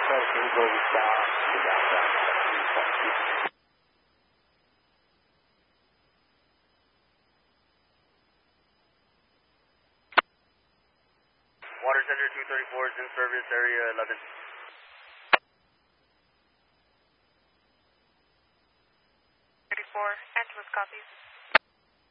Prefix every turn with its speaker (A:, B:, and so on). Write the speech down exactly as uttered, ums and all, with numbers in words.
A: Can you go down to downtown?
B: Water Center two thirty-four is in service, area eleven.
C: thirty-four, Angeles copies.